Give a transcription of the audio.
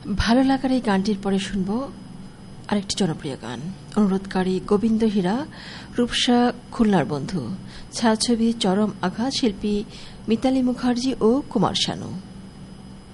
ভালো লাগার এই গানটির পরে শুনব আরেকটি জনপ্রিয় গান। অনুরোধকারী গোবিন্দ হীরা, রূপসা খুলনার বন্ধু, ছায়াছবি চরম আঘাত, শিল্পী মিতালী মুখার্জি ও কুমার শানু।